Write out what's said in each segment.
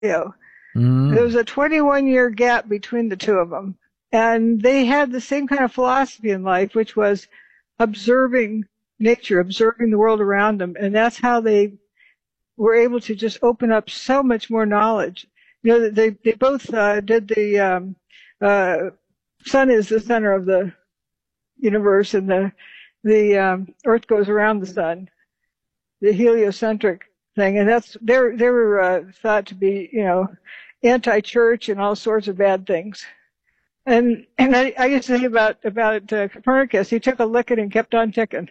There was a 21-year gap between the two of them. And they had the same kind of philosophy in life, which was observing nature, observing the world around them. And that's how they were able to just open up so much more knowledge. You know, they both did the sun is the center of the universe, and the Earth goes around the sun, the heliocentric thing. And that's they were thought to be, you know, anti-church and all sorts of bad things. And I used to say about Copernicus, he took a licking and kept on ticking.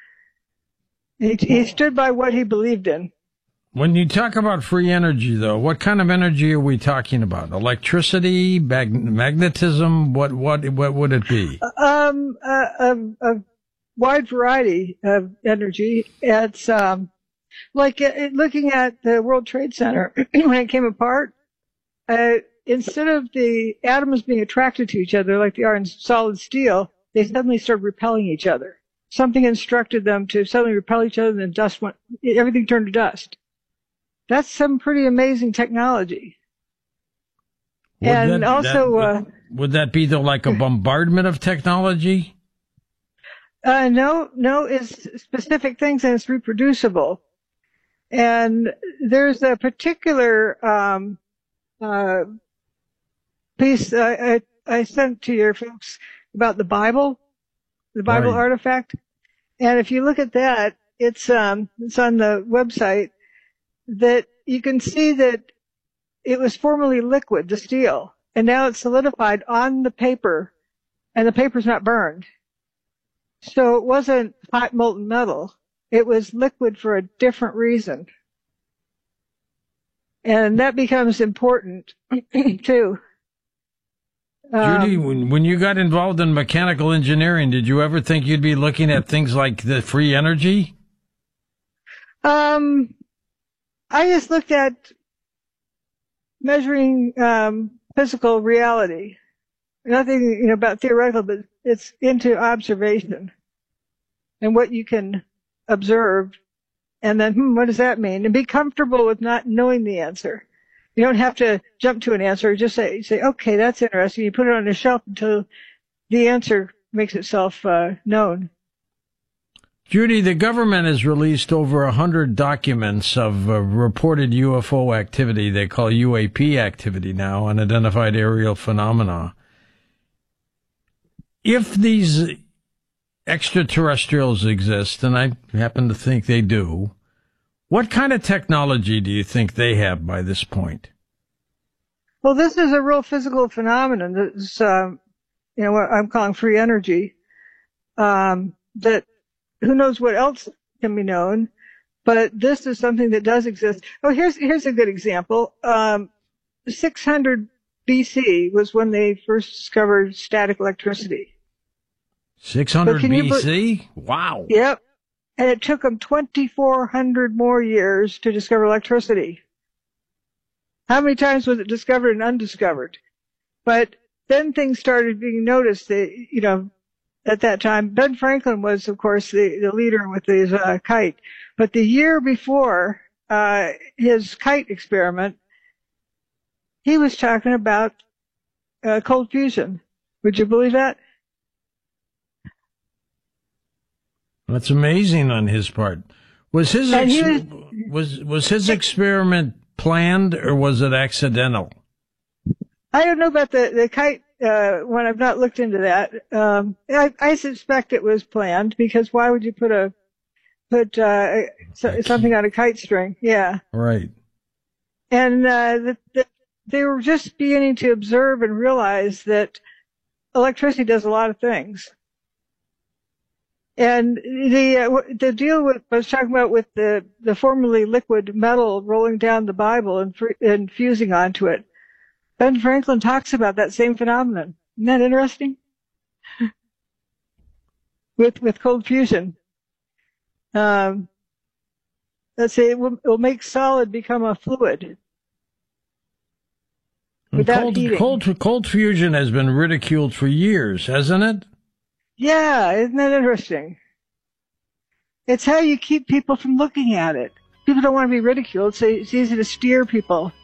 He stood by what he believed in. When you talk about free energy, though, what kind of energy are we talking about? Electricity, magnetism? What would it be? A wide variety of energy. It's like looking at the World Trade Center when it came apart. Instead of the atoms being attracted to each other like they are in solid steel, they suddenly started repelling each other. Something instructed them to suddenly repel each other, and then everything turned to dust. That's some pretty amazing technology. Would that be like a bombardment of technology? No, it's specific things, and it's reproducible. And there's a particular piece I sent to your folks about the Bible right. Artifact. And if you look at that, it's on the website, that you can see that it was formerly liquid, the steel, and now it's solidified on the paper, and the paper's not burned. So it wasn't hot molten metal. It was liquid for a different reason. And that becomes important, too. Judy, when you got involved in mechanical engineering, did you ever think you'd be looking at things like the free energy? I just looked at measuring physical reality. Nothing, about theoretical, but it's into observation and what you can observe. And then, what does that mean? And be comfortable with not knowing the answer. You don't have to jump to an answer. Just say, okay, that's interesting. You put it on a shelf until the answer makes itself known. Judy, the government has released over 100 documents of reported UFO activity they call UAP activity now, unidentified aerial phenomena. If these extraterrestrials exist, and I happen to think they do, what kind of technology do you think they have by this point? Well, this is a real physical phenomenon. That's, what I'm calling free energy. That who knows what else can be known, but this is something that does exist. Oh, here's a good example. 600 BC was when they first discovered static electricity. 600 BC? Wow. Yep. And it took them 2,400 more years to discover electricity. How many times was it discovered and undiscovered? But then things started being noticed that, at that time. Ben Franklin was, of course, the leader with his kite. But the year before his kite experiment, he was talking about cold fusion. Would you believe that? That's amazing on his part. Was his was his experiment planned, or was it accidental? I don't know about the kite one. I've not looked into that. I suspect it was planned, because why would you put something on a kite string? Yeah. Right. And they were just beginning to observe and realize that electricity does a lot of things. And the deal I was talking about with the formerly liquid metal rolling down the Bible and fusing onto it, Ben Franklin talks about that same phenomenon. Isn't that interesting? with cold fusion. Let's say it will make solid become a fluid. Without heating. Cold fusion has been ridiculed for years, hasn't it? Yeah, isn't that interesting? It's how you keep people from looking at it. People don't want to be ridiculed, so it's easy to steer people